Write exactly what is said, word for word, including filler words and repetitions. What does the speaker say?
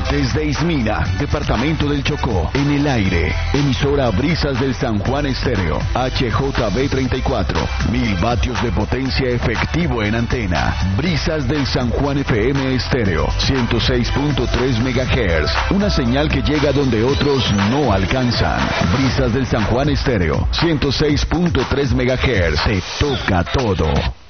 Desde Ismina, departamento del Chocó, en el aire, emisora Brisas del San Juan Estéreo, H J B treinta y cuatro, mil vatios de potencia efectivo en antena. Brisas del San Juan F M Estéreo, ciento seis punto tres megahertz, una señal que llega donde otros no alcanzan. Brisas del San Juan Estéreo, ciento seis punto tres megahertz, se toca todo.